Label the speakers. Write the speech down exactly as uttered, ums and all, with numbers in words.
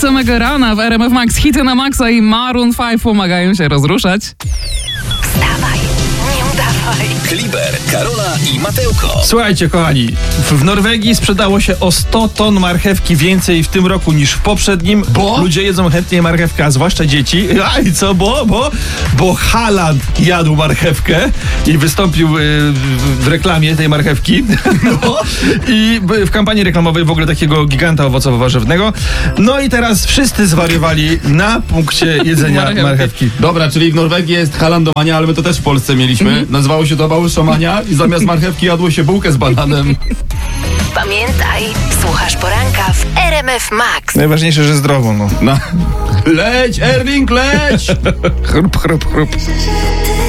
Speaker 1: samego rana w R M F Max hity na maksa i Maroon pięć pomagają się rozruszać.
Speaker 2: Wstawaj, nie udawaj.
Speaker 3: Kliber, Karola i Mateuko.
Speaker 4: Słuchajcie, kochani, w Norwegii sprzedało się o sto ton marchewki więcej w tym roku niż w poprzednim.
Speaker 5: Bo?
Speaker 4: Ludzie jedzą chętnie marchewkę, a zwłaszcza dzieci. A i co, bo? Bo, bo Haaland jadł marchewkę i wystąpił y, w reklamie tej marchewki. No. I w kampanii reklamowej w ogóle takiego giganta owocowo-warzywnego. No i teraz wszyscy zwariowali na punkcie jedzenia
Speaker 1: Marchewki.
Speaker 4: marchewki.
Speaker 5: Dobra, czyli w Norwegii jest halandomania, ale my to też w Polsce mieliśmy.
Speaker 4: Mhm.
Speaker 5: Nazywało się to bałyszomania i zamiast marchewki jadło się bułkę z bananem.
Speaker 2: Pamiętaj, słuchasz poranka w R M F Max.
Speaker 4: Najważniejsze, że zdrowo, no.
Speaker 5: No. Leć, Erwin, leć!
Speaker 4: Chrup, chrup, chrup.
Speaker 6: Ty